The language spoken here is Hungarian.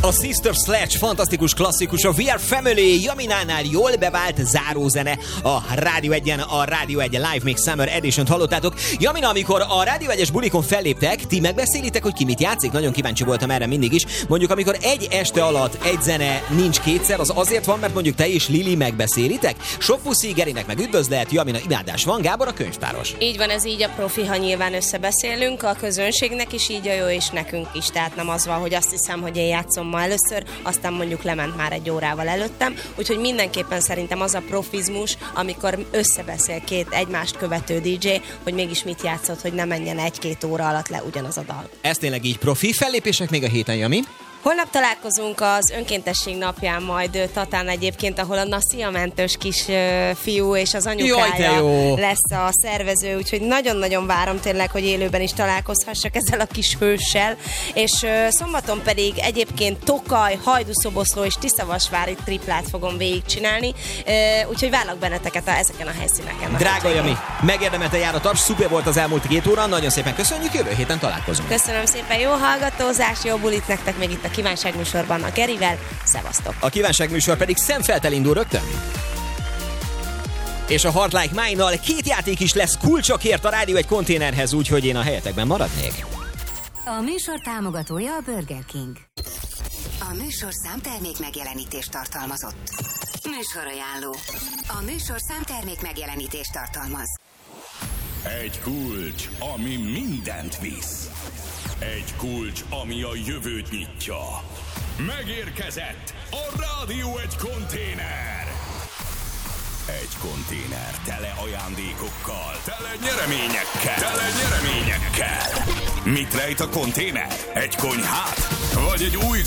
A Sister Sledge fantasztikus klasszikus, a We Are Family Jaminánál jól bevált zárózene a Rádió 1-en, a Rádió 1 Live Mix Summer Edition-t hallottátok. Jamina, amikor a Rádió 1-es bulikon felléptek, ti megbeszélitek, hogy ki mit játszik? Nagyon kíváncsi voltam erre mindig is. Mondjuk, amikor egy este alatt egy zene nincs kétszer, az azért van, mert mondjuk te és Lili megbeszélitek? Sok puszi, Gerinek meg üdvözlet, Jamina, imádás van, Gábor a könyvtáros. Így van, ez így a profi, ha nyilván összebeszélünk, a közönségnek is így a jó, és nekünk is. Tehát nem az van, hogy azt hiszem, hogy én játszom ma először, aztán mondjuk lement már egy órával előttem. Úgyhogy mindenképpen szerintem az a profizmus, amikor összebeszél két egymást követő DJ, hogy mégis mit játszott, hogy ne menjen 1-2 óra alatt le ugyanaz a dal. Ez tényleg így profi fellépések még a héten, Jami? Holnap találkozunk az önkéntesség napján majd Tatán egyébként, ahol a Nassia mentős kis fiú és az anyukája lesz a szervező, úgyhogy nagyon-nagyon várom tényleg, hogy élőben is találkozhassak ezzel a kis hőssel, és szombaton pedig egyébként Tokaj, Hajdúszoboszló és Tiszavasvári triplát fogom végigcsinálni, úgyhogy várlak benneteket ezeken a helyszíneken. Drága Jami, megérdemelte járatot, szuper volt az elmúlt 2 óra, nagyon szépen köszönjük, jövő héten találkozunk. Köszönöm szépen, jó hallgatózás, jó bulit nektek még itt a kívánságműsorban a Gerivel. Szevasztok! A kívánságműsor pedig szemfeltel indul rögtön. És a Heart Like Mine-nal 2 játék is lesz kulcsokért a Rádió 1 konténerhez, úgyhogy én a helyetekben maradnék. A műsor támogatója a Burger King. A műsorszám termék megjelenítést tartalmazott. Műsorajánló. A műsorszám termék megjelenítést tartalmaz. Egy kulcs, ami mindent visz. Egy kulcs, ami a jövőt nyitja. Megérkezett a Rádió 1 konténer. Egy konténer tele ajándékokkal, tele nyereményekkel. Mit rejt a konténer? Egy konyhát? Vagy egy új